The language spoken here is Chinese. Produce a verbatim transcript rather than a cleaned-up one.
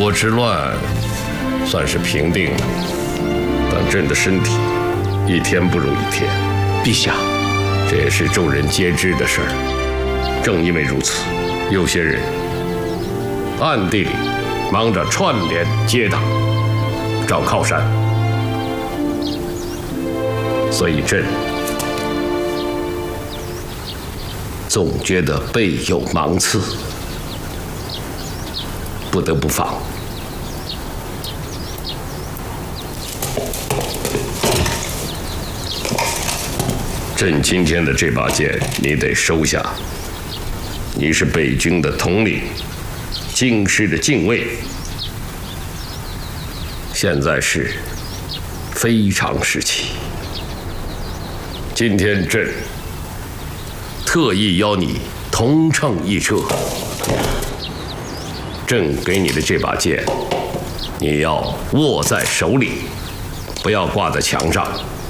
国之乱算是平定了，但朕的身体一天不如一天。 陛下， 这也是众人皆知的事儿。正因为如此，有些人暗地里忙着串联结党，找靠山，所以朕总觉得背有芒刺，不得不防。朕今天的这把剑，你得收下。你是北军的统领，京师的禁卫，现在是非常时期。今天朕特意邀你同乘一车。朕给你的这把剑，你要握在手里，不要挂在墙上，